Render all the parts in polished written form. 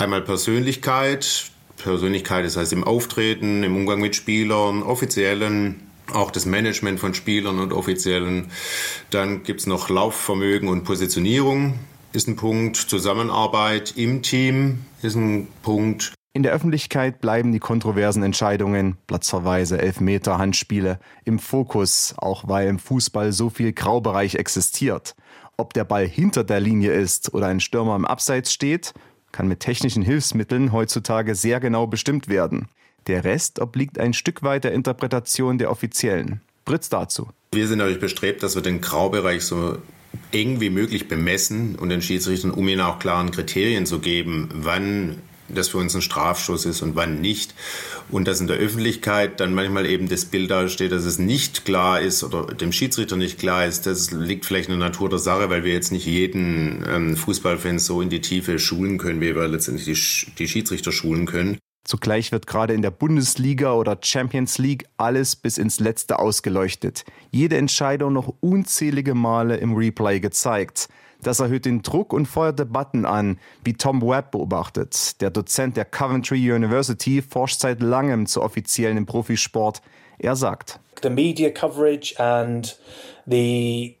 Einmal Persönlichkeit, das heißt im Auftreten, im Umgang mit Spielern, Offiziellen, auch das Management von Spielern und Offiziellen. Dann gibt es noch Laufvermögen und Positionierung, ist ein Punkt. Zusammenarbeit im Team ist ein Punkt. In der Öffentlichkeit bleiben die kontroversen Entscheidungen, Platzverweise, Elfmeter, Handspiele, im Fokus, auch weil im Fußball so viel Graubereich existiert. Ob der Ball hinter der Linie ist oder ein Stürmer im Abseits steht, kann mit technischen Hilfsmitteln heutzutage sehr genau bestimmt werden. Der Rest obliegt ein Stück weit der Interpretation der Offiziellen. Fritz dazu. Wir sind natürlich bestrebt, dass wir den Graubereich so eng wie möglich bemessen und den Schiedsrichtern, um ihnen auch klaren Kriterien zu geben, wann das für uns ein Strafstoß ist und wann nicht. Und dass in der Öffentlichkeit dann manchmal eben das Bild dasteht, dass es nicht klar ist oder dem Schiedsrichter nicht klar ist, das liegt vielleicht in der Natur der Sache, weil wir jetzt nicht jeden Fußballfan so in die Tiefe schulen können, wie wir letztendlich die Schiedsrichter schulen können. Zugleich wird gerade in der Bundesliga oder Champions League alles bis ins Letzte ausgeleuchtet. Jede Entscheidung noch unzählige Male im Replay gezeigt. Das erhöht den Druck und feuert Debatten an, wie Tom Webb beobachtet. Der Dozent der Coventry University forscht seit langem zu Offiziellen im Profisport. Er sagt: The media coverage and the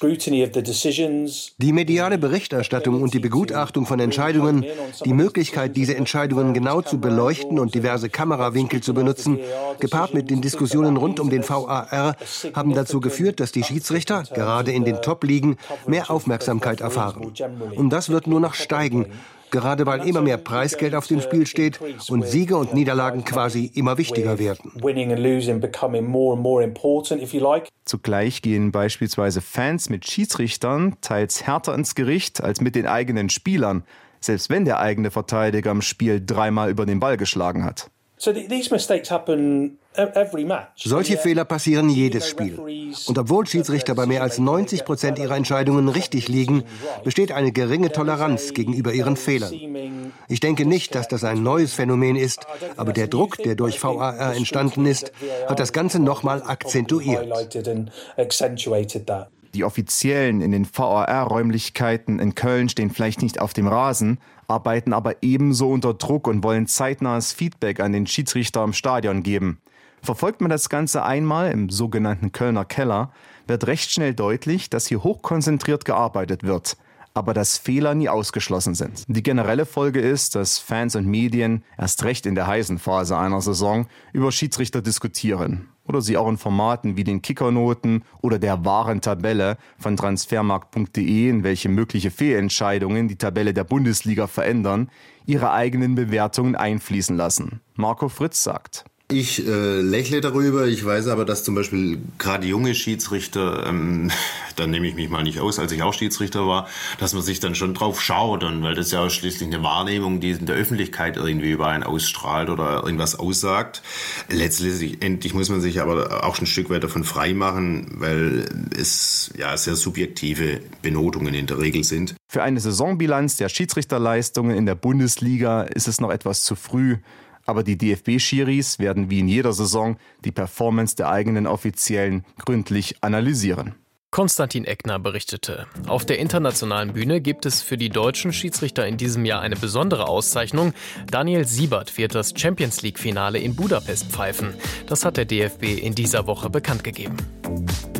Die mediale Berichterstattung und die Begutachtung von Entscheidungen, die Möglichkeit, diese Entscheidungen genau zu beleuchten und diverse Kamerawinkel zu benutzen, gepaart mit den Diskussionen rund um den VAR, haben dazu geführt, dass die Schiedsrichter, gerade in den Top-Ligen, mehr Aufmerksamkeit erfahren. Und das wird nur noch steigen, gerade weil immer mehr Preisgeld auf dem Spiel steht und Siege und Niederlagen quasi immer wichtiger werden. Zugleich gehen beispielsweise Fans mit Schiedsrichtern teils härter ins Gericht als mit den eigenen Spielern, selbst wenn der eigene Verteidiger im Spiel 3-mal über den Ball geschlagen hat. Solche Fehler passieren jedes Spiel. Und obwohl Schiedsrichter bei mehr als 90% ihrer Entscheidungen richtig liegen, besteht eine geringe Toleranz gegenüber ihren Fehlern. Ich denke nicht, dass das ein neues Phänomen ist, aber der Druck, der durch VAR entstanden ist, hat das Ganze nochmal akzentuiert. Die Offiziellen in den VAR-Räumlichkeiten in Köln stehen vielleicht nicht auf dem Rasen, arbeiten aber ebenso unter Druck und wollen zeitnahes Feedback an den Schiedsrichter im Stadion geben. Verfolgt man das Ganze einmal im sogenannten Kölner Keller, wird recht schnell deutlich, dass hier hochkonzentriert gearbeitet wird, aber dass Fehler nie ausgeschlossen sind. Die generelle Folge ist, dass Fans und Medien erst recht in der heißen Phase einer Saison über Schiedsrichter diskutieren oder sie auch in Formaten wie den Kickernoten oder der wahren Tabelle von transfermarkt.de, in welche mögliche Fehlentscheidungen die Tabelle der Bundesliga verändern, ihre eigenen Bewertungen einfließen lassen. Marco Fritz sagt: Ich lächle darüber. Ich weiß aber, dass zum Beispiel gerade junge Schiedsrichter, da nehme ich mich mal nicht aus, als ich auch Schiedsrichter war, dass man sich dann schon drauf schaut, und weil das ja auch schließlich eine Wahrnehmung, die in der Öffentlichkeit irgendwie über einen ausstrahlt oder irgendwas aussagt. Letztendlich muss man sich aber auch ein Stück weit davon frei machen, weil es ja sehr subjektive Benotungen in der Regel sind. Für eine Saisonbilanz der Schiedsrichterleistungen in der Bundesliga ist es noch etwas zu früh. Aber die DFB-Schiris werden wie in jeder Saison die Performance der eigenen Offiziellen gründlich analysieren. Konstantin Eckner berichtete. Auf der internationalen Bühne gibt es für die deutschen Schiedsrichter in diesem Jahr eine besondere Auszeichnung. Daniel Siebert wird das Champions-League-Finale in Budapest pfeifen. Das hat der DFB in dieser Woche bekannt gegeben.